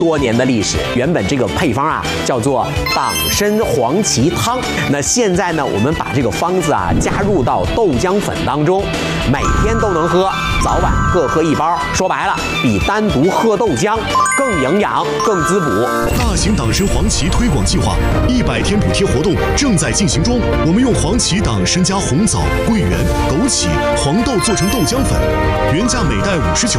多年的历史。原本这个配方啊叫做党参黄芪汤，那现在呢，我们把这个方子啊加入到豆浆粉当中，每天都能喝，早晚各喝1包。说白了，比单独喝豆浆更营养、更滋补。 大型党参黄芪推广计划100天补贴活动正在进行中，我们用黄芪、党参加红枣、桂圆、枸杞、黄豆做成豆浆粉，原价每袋59